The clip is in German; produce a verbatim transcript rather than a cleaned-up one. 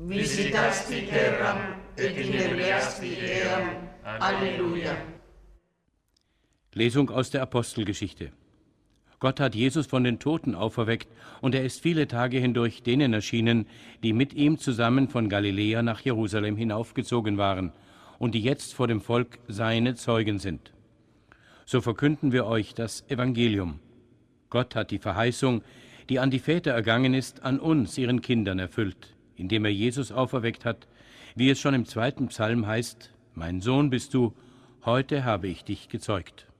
Visitasti terram et inebriasti eam. Alleluia. Lesung aus der Apostelgeschichte. Gott hat Jesus von den Toten auferweckt, und er ist viele Tage hindurch denen erschienen, die mit ihm zusammen von Galiläa nach Jerusalem hinaufgezogen waren und die jetzt vor dem Volk seine Zeugen sind. So verkünden wir euch das Evangelium. Gott hat die Verheißung, die an die Väter ergangen ist, an uns, ihren Kindern, erfüllt, indem er Jesus auferweckt hat, wie es schon im zweiten Psalm heißt: Mein Sohn bist du, heute habe ich dich gezeugt.